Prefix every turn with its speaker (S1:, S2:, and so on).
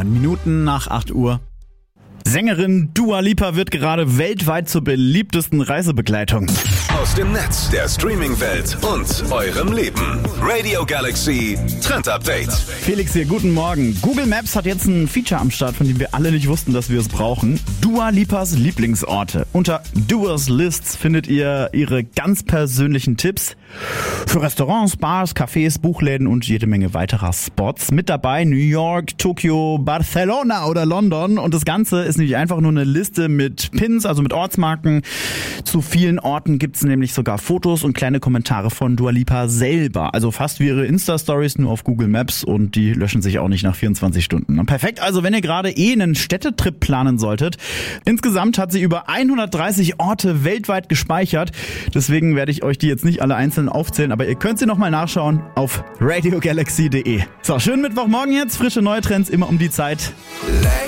S1: Minuten nach 8 Uhr. Sängerin Dua Lipa wird gerade weltweit zur beliebtesten Reisebegleitung.
S2: Aus dem Netz, der Streaming-Welt und eurem Leben. Radio Galaxy Trend Update.
S1: Felix hier, guten Morgen. Google Maps hat jetzt ein Feature am Start, von dem wir alle nicht wussten, dass wir es brauchen. Dua Lipas Lieblingsorte. Unter Duas Lists findet ihr ihre ganz persönlichen Tipps für Restaurants, Bars, Cafés, Buchläden und jede Menge weiterer Spots. Mit dabei New York, Tokio, Barcelona oder London. Und das Ganze ist nämlich einfach nur eine Liste mit Pins, also mit Ortsmarken. Zu vielen Orten gibt's nämlich sogar Fotos und kleine Kommentare von Dua Lipa selber. Also fast wie ihre Insta-Stories, nur auf Google Maps, und die löschen sich auch nicht nach 24 Stunden. Perfekt, also wenn ihr gerade einen Städtetrip planen solltet. Insgesamt hat sie über 130 Orte weltweit gespeichert. Deswegen werde ich euch die jetzt nicht alle einzeln aufzählen, aber ihr könnt sie nochmal nachschauen auf radiogalaxy.de. So, schönen Mittwochmorgen jetzt, frische neue Trends immer um die Zeit.